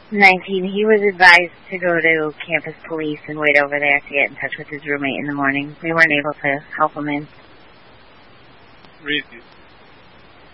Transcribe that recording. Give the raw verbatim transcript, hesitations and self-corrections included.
nineteen. He was advised to go to campus police and wait over there to get in touch with his roommate in the morning. We weren't able to help him in. Read